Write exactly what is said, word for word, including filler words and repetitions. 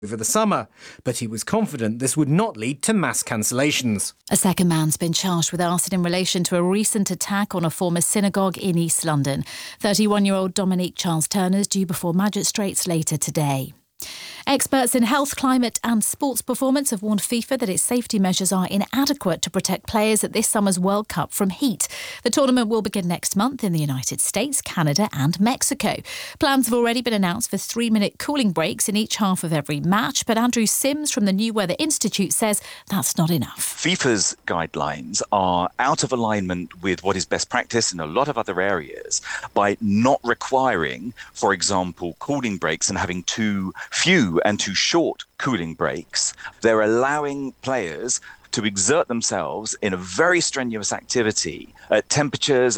over the summer, but he was confident this would not lead to mass cancellations. A second man's been charged with arson in relation to a recent attack on a former synagogue in East London. thirty-one-year-old Dominique Charles Turner is due before magistrates later today. Experts in health, climate and sports performance have warned FIFA that its safety measures are inadequate to protect players at this summer's World Cup from heat. The tournament will begin next month in the United States, Canada and Mexico. Plans have already been announced for three-minute cooling breaks in each half of every match, but Andrew Sims from the New Weather Institute says that's not enough. FIFA's guidelines are out of alignment with what is best practice in a lot of other areas by not requiring, for example, cooling breaks and having too few and too short cooling breaks. They're allowing players to exert themselves in a very strenuous activity at temperatures